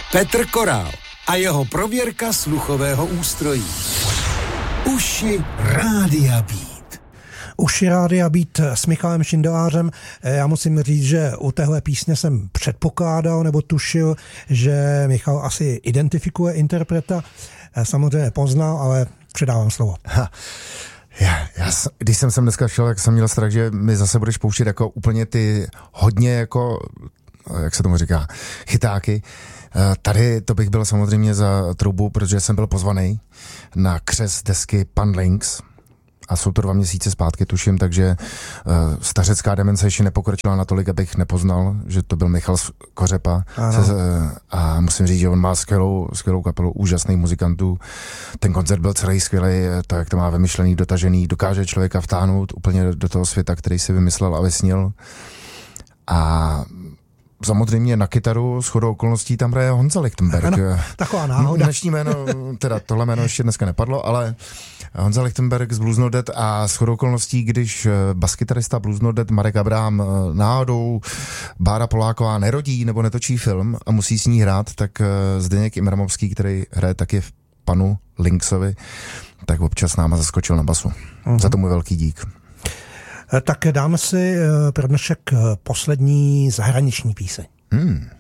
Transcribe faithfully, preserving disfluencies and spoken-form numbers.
Petr Korál a jeho prověrka sluchového ústrojí. Uši Rádia Beat. Uši Rádia Beat s Michalem Šindelářem. Já musím říct, že u téhle písně jsem předpokládal nebo tušil, že Michal asi identifikuje interpreta. Samozřejmě poznal, ale předávám slovo. Ha. Já, já, když jsem sem dneska šel, tak jsem měl strach, že mi zase budeš pouštět jako úplně ty hodně jako, jak se tomu říká, chytáky. Tady to bych byl samozřejmě za troubu, protože jsem byl pozvaný na křest desky Pan Links a jsou to dva měsíce zpátky, tuším, takže uh, stařecká demence ještě nepokročila natolik, abych nepoznal, že to byl Michal Kořepa. Se, uh, a musím říct, že on má skvělou, skvělou kapelu úžasných muzikantů. Ten koncert byl celý skvělý, to, jak to má vymyšlený, dotažený, dokáže člověka vtáhnout úplně do toho světa, který si vymyslel a vysnil. A samozřejmě na kytaru shodou okolností tam hraje Honza Lichtenberg. Ano, taková náhoda. Dnešní jméno, teda tohle jméno ještě dneska nepadlo, ale Honza Lichtenberg z Blues Not Dead a shodou okolností, když baskytarista Blues Not Dead Marek Abraham náhodou Bára Poláková nerodí nebo netočí film a musí s ní hrát, tak Zdeněk Imramovský, který hraje taky v Panu Linksovi, tak občas náma zaskočil na basu. Uh-huh. Za tomu velký dík. Tak dáme si pro dnešek poslední zahraniční píseň. Hmm.